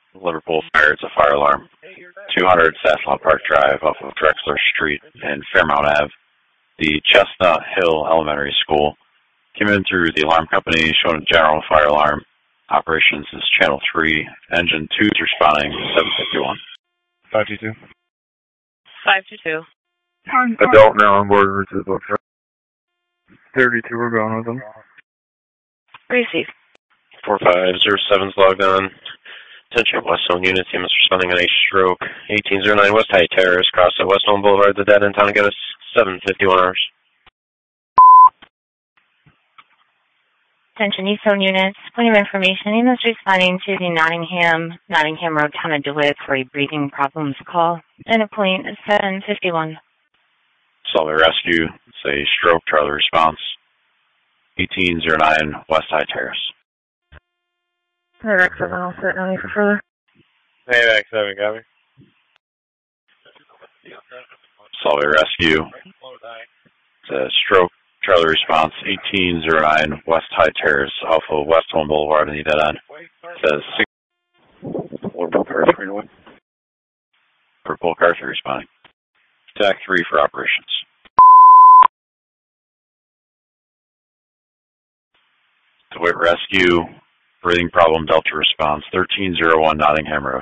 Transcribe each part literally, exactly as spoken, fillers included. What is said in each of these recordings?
Liverpool Fire, it's a fire alarm. two hundred Sasslaw Park Drive off of Drexler Street and Fairmount Ave. The Chestnut Hill Elementary School came in through the alarm company, showing a general fire alarm. Operations is channel three. Engine two is responding, seven fifty-one. five two two. five two two. Adult now on board route to the book. thirty-two, we're going with them. Receive. four five zero seven's logged on. Attention West Zone units, team is responding on a stroke. eighteen oh nine West High Terrace, cross at West Home Boulevard, the dead end town, get us seven fifty-one hours. Attention East Zone units, point of information, team is responding to the Nottingham, Nottingham Road, Town of DeWitt for a breathing problems call. And a point is seven fifty-one. Solvay Rescue, it's a stroke, Charlie response. eighteen oh nine West High Terrace. Hey, Rex seven, I'll sit down for further. Hey, Rex seven, got me. Solvay Rescue, it's a stroke, Charlie response. eighteen oh nine West High Terrace off of West Home Boulevard in the dead end. It says six. Liverpool Car three away. Liverpool Car three responding. T A C three for operations. DeWitt Rescue, breathing problem, Delta response, thirteen oh one Nottingham Road.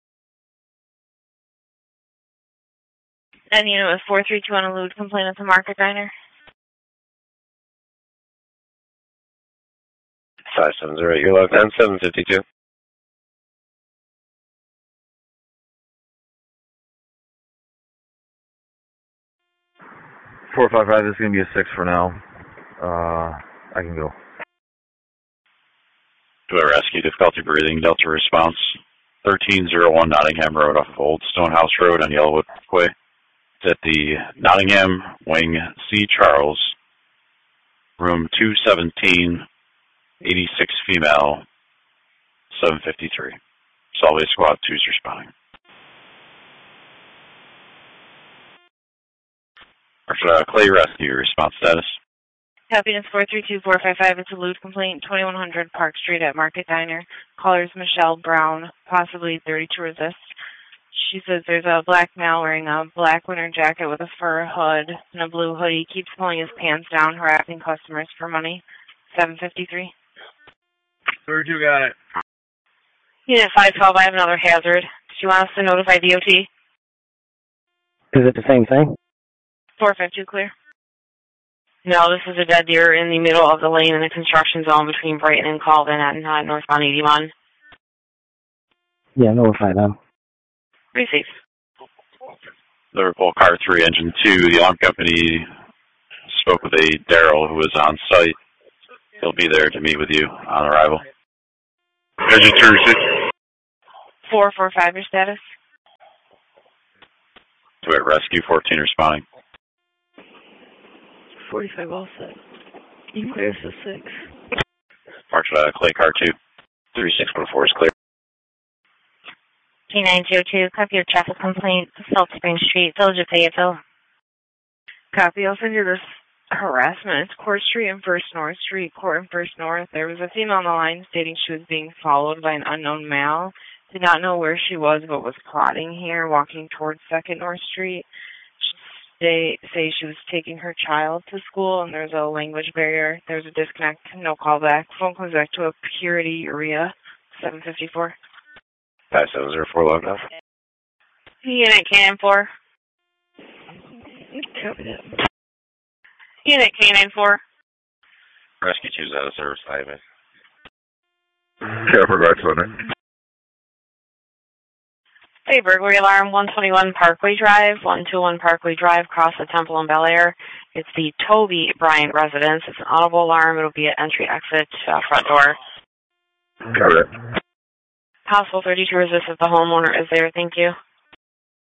And unit was four three two on a lewd complaint at the Market Diner. five seven zero eight, you're logged on, seven fifty-two. four five five is going to be a six for now. Uh, I can go. DeWitt Rescue, difficulty breathing, Delta response, thirteen oh one Nottingham Road off of Old Stonehouse Road on Yellowwood Parkway. It's at the Nottingham Wing C. Charles, room two seventeen, eighty-six female, seven fifty-three. Solvay Squad two is responding. Uh, Clay Rescue, response status. Happiness four three two four five five, it's a lewd complaint, twenty-one hundred Park Street at Market Diner. Caller is Michelle Brown, possibly thirty to resist. She says there's a black male wearing a black winter jacket with a fur hood and a blue hoodie. Keeps pulling his pants down, harassing customers for money. seven fifty-three. thirty-two, got it. Unit five twelve, I have another hazard. Do you want us to notify D O T? Is it the same thing? four five two, clear. No, this is a dead deer in the middle of the lane in the construction zone between Brighton and Colvin at uh, northbound eighty-one. Yeah, notify them. Receive. Liverpool Car three, Engine two. The alarm company spoke with a Daryl who was on site. He'll be there to meet with you on arrival. Engine two, six. four four five, your status? DeWitt Rescue, fourteen responding. forty-five all set. You clear for six. March uh, Clay Car two. three six one four is clear. G nine zero two, copy your traffic complaint, Salt Spring Street, Village of Fayetteville. Copy, I'll send you this harassment. It's Court Street and First North Street, Court and First North. There was a female on the line stating she was being followed by an unknown male. Did not know where she was, but was plotting here, walking towards Second North Street. They say she was taking her child to school, and there's a language barrier. There's a disconnect, no callback. Phone comes back to a Purity Urea, seven fifty-four. five seven zero four logged off. Unit K nine four. Copy that. Unit K nine four. Rescue two's out of service, five minutes. Yeah, for Rex Center. Hey, burglary alarm, one twenty-one Parkway Drive, one twenty-one Parkway Drive, cross the Temple in Bel Air. It's the Toby Bryant residence. It's an audible alarm. It'll be at entry, exit, uh, front door. Got it. Possible thirty-two resist if the homeowner is there. Thank you.